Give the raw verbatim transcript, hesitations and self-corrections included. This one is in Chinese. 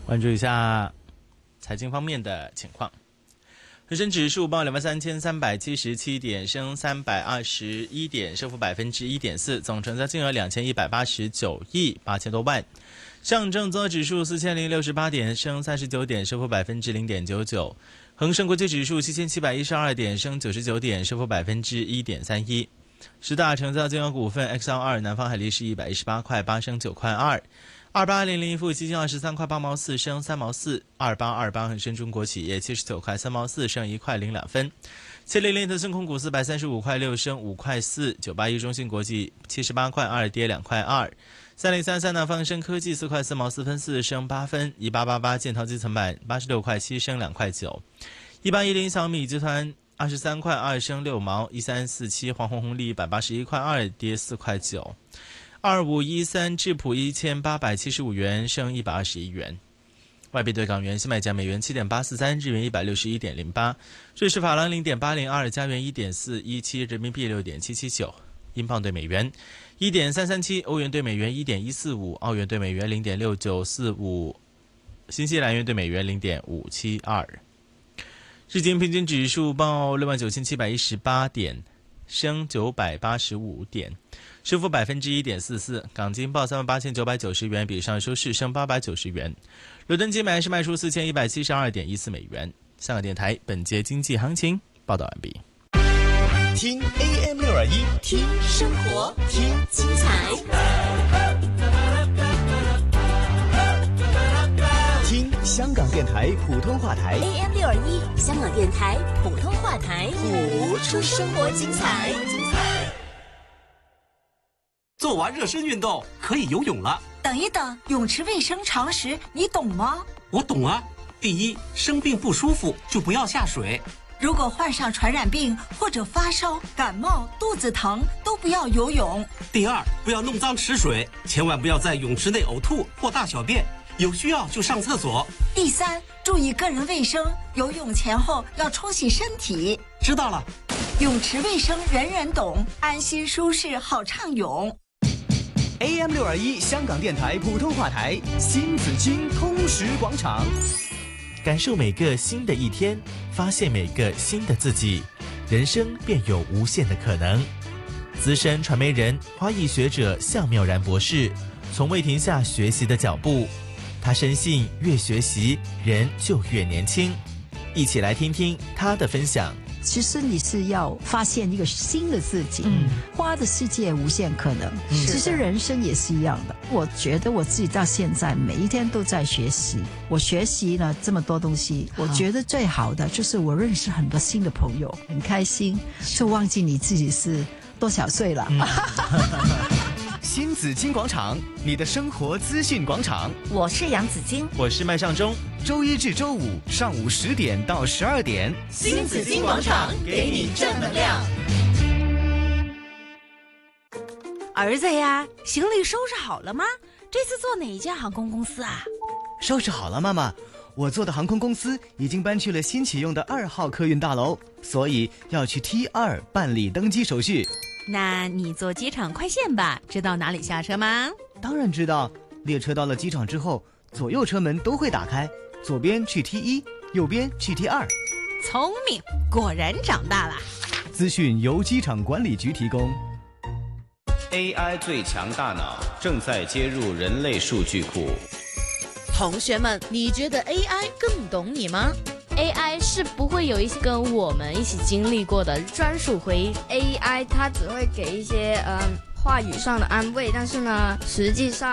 关注一下财经方面的情况。恒生指数报两万三千三百七十七点，升三百二十一点，升幅百分之一点四，总成交金额两千一百八十九亿八千多万。上证综合指数四千零六十八点，升三十九点，升幅百分之零点九九。恒生国际指数七千七百一十二点，升九十九点，升幅百分之一点三一。十大成交金额股份 X L 二 南方海力士一百一十八块八，升九块二。二八零零富基金二十三块八毛四，升三毛四。二八二八恒生中国企业七十九块三毛四，升一块零两分。七零零腾讯控股四百三十五块六，升五块四。九八一中信国际七十八块二，跌两块二。三零三三南方生科技四块四毛四分四，升八分。一八八八建滔基层板八十六块七，升两块九。一八一零小米集团二十三块二，升六毛。一三四七黄宏红利一百八十一块二，跌四块九。二五一三智普一千八百七十五元，升一百二十一元。外币对港元新买价美元七点八四三，日元一百六十一点零八，瑞士法郎零点八零二，加元一点四一七，人民币六点七七九，英镑对美元一点三三七，欧元对美元一点一四五，澳元对美元零点六九四五，新西兰元对美元零点五七二。日经平均指数报六万九千七百一十八点，升九百八十五点，升幅百分之一点四四。港金报三万八千九百九十元，比上收市升八百九十元。伦敦金买是卖出四千一百七十二点一四美元。香港电台本节经济行情报道完毕。 听 A M 六二一， 听生活，听精彩， 听香港电台普通话台 A M 六二一，香港电台普通话台， 谱出生活精彩。 做完热身运动可以游泳了。 等一等，泳池卫生常识你懂吗？ 我懂啊。第一，生病不舒服就不要下水。 如果患上传染病或者发烧、感冒、肚子疼，都不要游泳。 第二，不要弄脏池水，千万不要在泳池内呕吐或大小便，有需要就上厕所。 第三，注意个人卫生，游泳前后要冲洗身体。 知道了。 泳池卫生人人懂，安心舒适好畅泳。 A M 六二一香港电台普通话台新紫荆通识广场， 感受每个新的一天，发现每个新的自己，人生便有无限的可能。资深传媒人、华裔学者向妙然博士，从未停下学习的脚步。他深信，越学习，人就越年轻。一起来听听他的分享。 其实你是要发现一个新的自己，嗯，花的世界无限可能。其实人生也是一样的。我觉得我自己到现在每一天都在学习。我学习了这么多东西，我觉得最好的就是我认识很多新的朋友，很开心，就忘记你自己是多少岁了。嗯新紫荆广场，你的生活资讯广场。 我是杨紫荆， 我是麦尚中。 周一至周五上午十点到十二点， 新紫荆广场给你正能量。 儿子呀，行李收拾好了吗？这次坐哪一家航空公司啊？ 收拾好了，妈妈。我做的航空公司已经搬去了新启用的二号客运大楼，所以要去 T 二 办理登机手续。 那你坐机场快线吧，知道哪里下车吗？ 当然知道，列车到了机场之后，左右车门都会打开，左边去 T 一，右边去 T 二。 聪明，果然长大了。 资讯由机场管理局提供。 A I 最强大脑正在接入人类数据库。 同学们，你觉得 A I 更懂你吗 ？A I 是不会有一些跟我们一起经历过的专属回忆。 A I 它只会给一些嗯、呃、话语上的安慰，但是呢，实际上